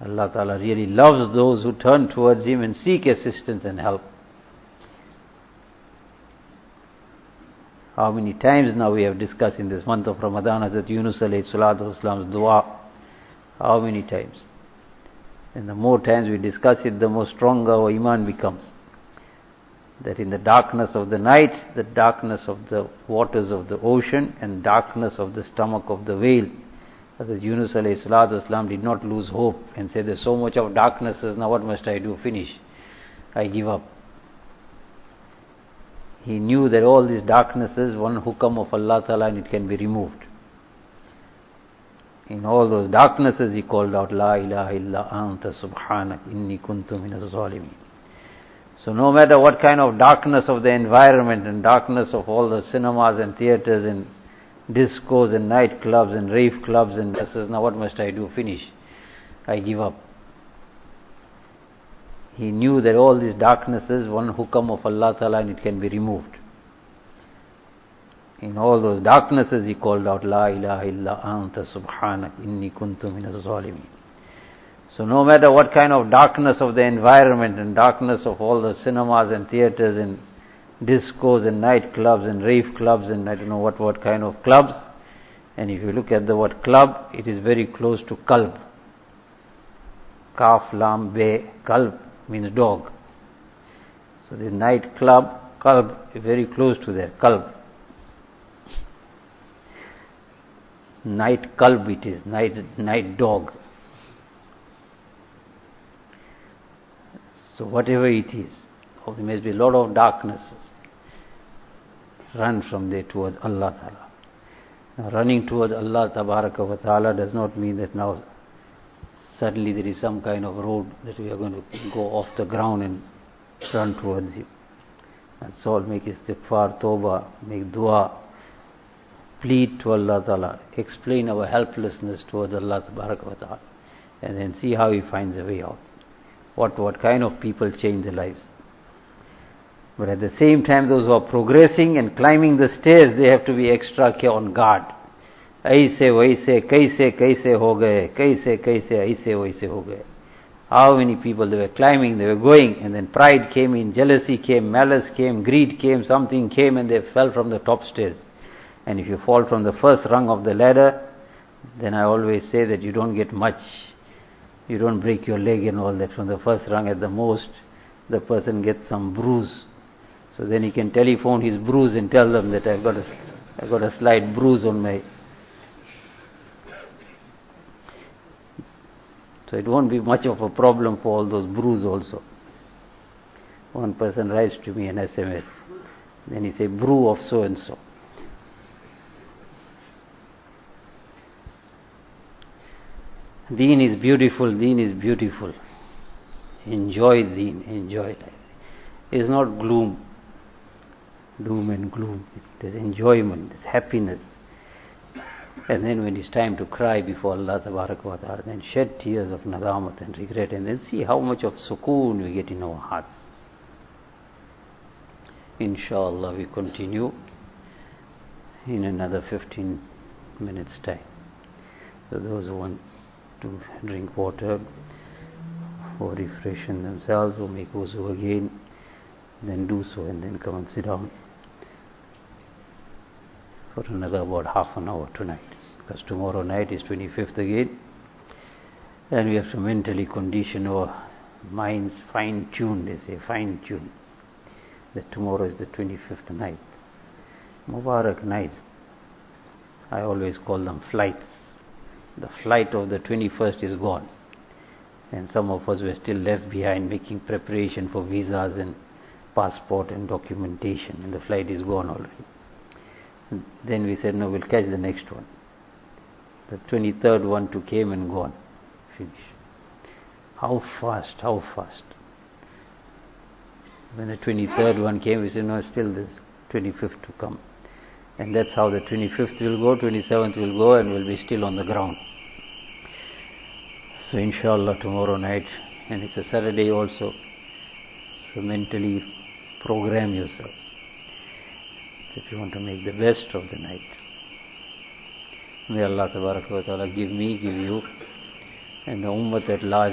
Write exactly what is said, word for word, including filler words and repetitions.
Allah Ta'ala really loves those who turn towards Him and seek assistance and help. How many times now we have discussed in this month of Ramadan Hazrat Yunus alayhi salatu wasalam's dua? How many times? And the more times we discuss it, the more stronger our iman becomes. That in the darkness of the night, the darkness of the waters of the ocean, and darkness of the stomach of the whale, Hazrat Yunus alayhi salatu wasalam did not lose hope and say, there's so much of darknesses, now what must I do? Finish. I give up. He knew that all these darknesses, one hukam of Allah Ta'ala, and it can be removed. In all those darknesses, he called out, La ilaha illa anta subhanak inni kuntu minas zalimin. So no matter what kind of darkness of the environment and darkness of all the cinemas and theaters and discos and nightclubs and rave clubs and this is, now what must I do? Finish. I give up. He knew that all these darknesses, one hukam of Allah Ta'ala, and it can be removed. In all those darknesses, he called out, La ilaha illa anta subhanak inni kuntu minas zalimin. So no matter what kind of darkness of the environment and darkness of all the cinemas and theaters and discos and nightclubs and rave clubs and I don't know what, what kind of clubs, and if you look at the word club, it is very close to kalb. Kaf, lam, be, kalb means dog. So this night club, kalb, is very close to there, kalb. Night kalb it is, night, night dog. So whatever it is, there must be a lot of darknesses. Run from there towards Allah Ta'ala. Now running towards Allah Tabaraka wa Ta'ala does not mean that now suddenly there is some kind of road that we are going to go off the ground and run towards Him. That's all. Make istighfar, tawbah, make dua, plead to Allah Ta'ala, explain our helplessness towards Allah Tabaraka wa Ta'ala, and then see how He finds a way out. What, what kind of people change their lives. But at the same time, those who are progressing and climbing the stairs, they have to be extra on guard. Aise, vaise, kaise, kaise ho gaye, kaise, kaise, aise, vaise ho gaye. How many people they were climbing, they were going, and then pride came in, jealousy came, malice came, greed came, something came, and they fell from the top stairs. And if you fall from the first rung of the ladder, then I always say that you don't get much. You don't break your leg and all that. From the first rung at the most, the person gets some bruise. So then he can telephone his bruise and tell them that I've got a, I've got a slight bruise on my... So it won't be much of a problem for all those bruises also. One person writes to me an S M S. Then he say, brew of so and so. Deen is beautiful, Deen is beautiful. Enjoy Deen, enjoy life. It is not gloom, doom and gloom. There's enjoyment, there's happiness. And then when it's time to cry before Allah Tabarak wa Ta'ala, then shed tears of nadamat and regret, and then see how much of sukoon we get in our hearts. Inshallah, we continue in another fifteen minutes time. So those who want to drink water or refreshing themselves or make wuzu again, then do so and then come and sit down for another about half an hour tonight, because tomorrow night is twenty-fifth again, and we have to mentally condition our minds, fine tune, they say, fine tune, that tomorrow is the twenty-fifth night. Mubarak nights. I always call them flights. The flight of the twenty-first is gone, and some of us were still left behind making preparation for visas and passport and documentation, and the flight is gone already. And then we said, no, we'll catch the next one. The twenty-third one too came and gone. Finish. How fast, how fast. When the twenty-third one came, we said, no, still there's twenty-fifth to come. And that's how the twenty-fifth will go, twenty-seventh will go, and we'll be still on the ground. So inshallah tomorrow night, and it's a Saturday also, so mentally program yourselves that you want to make the best of the night. May Allah Tabaraka wa Ta'ala give me, give you, and the ummah at large